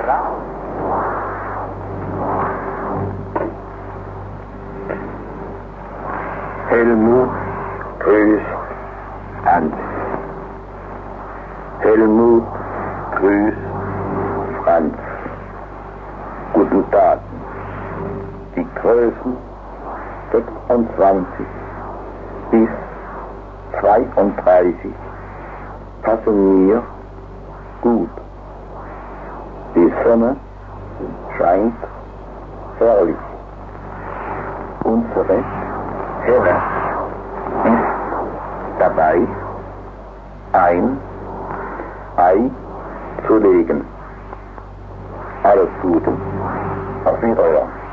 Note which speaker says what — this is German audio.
Speaker 1: Helmut, grüß Hans. Helmut, grüß Franz. Guten Tag. Die Größen 26 bis 32 passen mir gut. Die Sonne scheint herrlich. Unsere Herr ist dabei, ein Ei zu legen. Alles Gute. Auf Wiedersehen.